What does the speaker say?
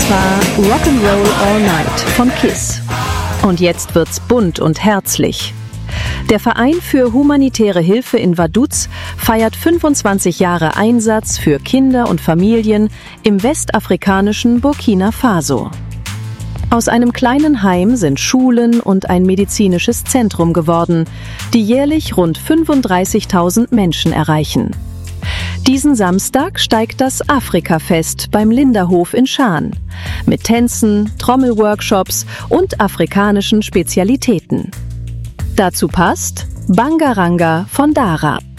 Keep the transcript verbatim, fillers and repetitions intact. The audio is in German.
Das war Rock'n'Roll All Night von Kiss. Und jetzt wird's bunt und herzlich. Der Verein für humanitäre Hilfe in Vaduz feiert fünfundzwanzig Jahre Einsatz für Kinder und Familien im westafrikanischen Burkina Faso. Aus einem kleinen Heim sind Schulen und ein medizinisches Zentrum geworden, die jährlich rund fünfunddreißigtausend Menschen erreichen. Diesen Samstag steigt das Afrika-Fest beim Linderhof in Schaan mit Tänzen, Trommelworkshops und afrikanischen Spezialitäten. Dazu passt Bangaranga von Dara.